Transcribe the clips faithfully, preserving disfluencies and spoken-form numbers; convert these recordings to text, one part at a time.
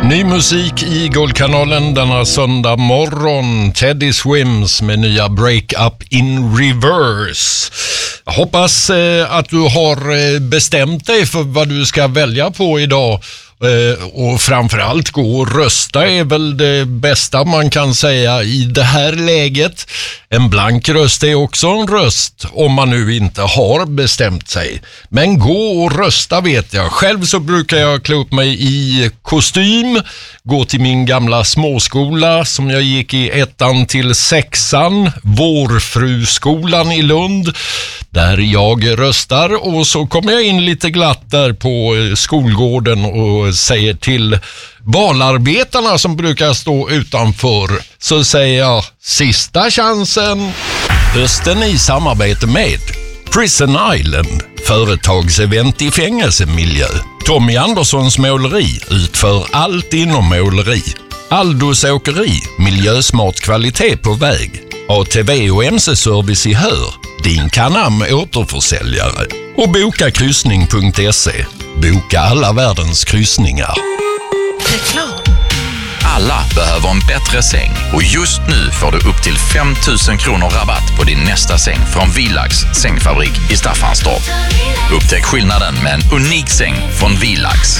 Ny musik i Goldkanalen denna söndag morgon. Teddy Swims med nya Break Up in Reverse. Jag hoppas eh, att du har eh, bestämt dig för vad du ska välja på idag. Eh, och framförallt gå och rösta är väl det bästa man kan säga i det här läget. En blank röst är också en röst om man nu inte har bestämt sig. Men gå och rösta vet jag. Själv så brukar jag klä upp mig i kostym, gå till min gamla småskola som jag gick i ettan till sexan, Vårfruskolan i Lund, där jag röstar, och så kommer jag in lite glatt där på skolgården och säger till valarbetarna som brukar stå utanför, så säger jag sista chansen. Hösten i samarbete med Prison Island, företagsevent i fängelsemiljö. Tommy Anderssons måleri utför allt inom måleri. Aldos åkeri, miljösmart kvalitet på väg. A T V och M C-service i Hör, din Canam återförsäljare. Och boka kryssning punkt se. Boka alla världens kryssningar. Reklam. Alla behöver en bättre säng, och just nu får du upp till fem tusen kronor rabatt på din nästa säng från Vilax sängfabrik i Staffanstorp. Upptäck skillnaden med en unik säng från Vilax.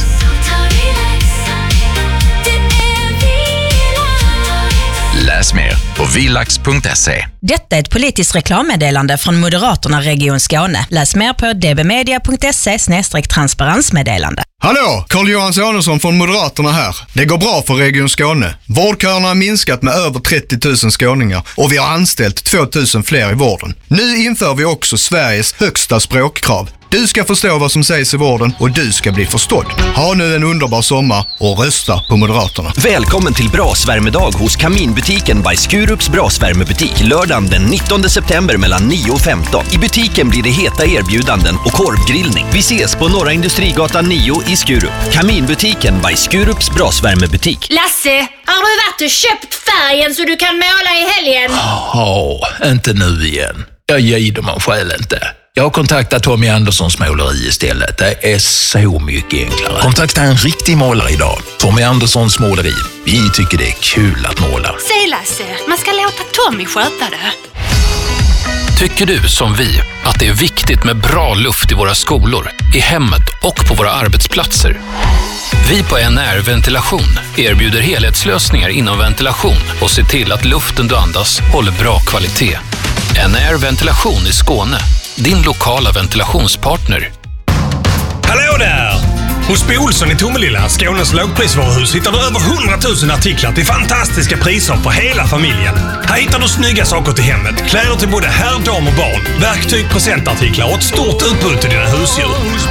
Läs mer på vilax punkt se. Detta är ett politiskt reklammeddelande från Moderaterna Region Skåne. Läs mer på d b media punkt se slash transparensmeddelande. Hallå, Carl-Johan Sonesson från Moderaterna här. Det går bra för Region Skåne. Vårdköerna har minskat med över trettio tusen skåningar och vi har anställt två tusen fler i vården. Nu inför vi också Sveriges högsta språkkrav. Du ska förstå vad som sägs i vården och du ska bli förstådd. Ha nu en underbar sommar och rösta på Moderaterna. Välkommen till Brasvärmedag hos Kaminbutiken by Skurups Brasvärmebutik lördagen den nittonde september mellan nio och femton. I butiken blir det heta erbjudanden och korvgrillning. Vi ses på Norra Industrigatan nio i Skurup. Kaminbutiken by Skurups Brasvärmebutik. Lasse, har du varit och köpt färgen så du kan måla i helgen? Ja, inte nu igen. Jag ger dem själv inte. Jag har kontaktat Tommy Anderssons måleri istället. Det är så mycket enklare. Kontakta en riktig målare idag. Tommy Anderssons måleri. Vi tycker det är kul att måla. Säg Lasse, man ska låta Tommy sköta det. Tycker du som vi att det är viktigt med bra luft i våra skolor, i hemmet och på våra arbetsplatser? Vi på N R Ventilation erbjuder helhetslösningar inom ventilation och ser till att luften du andas håller bra kvalitet. N R Ventilation i Skåne, din lokala ventilationspartner. Hallå där! Hos Bo Olsson i Tomelilla, Skånes lågprisvaruhus, hittar du över hundratusen artiklar till fantastiska priser för hela familjen. Här hittar du snygga saker till hemmet, kläder till både herr, dam och barn, verktyg, presentartiklar och ett stort utbud till dina husdjur.